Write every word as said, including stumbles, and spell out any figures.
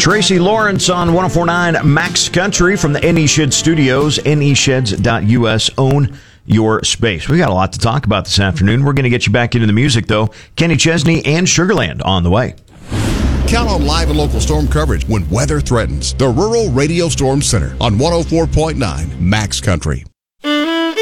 Tracy Lawrence on one oh four point nine Max Country from the N E Shed Studios, N E sheds dot U S. Own your space. We got a lot to talk about this afternoon. We're going to get you back into the music, though. Kenny Chesney and Sugarland on the way. Count on live and local storm coverage when weather threatens. The Rural Radio Storm Center on one oh four point nine Max Country.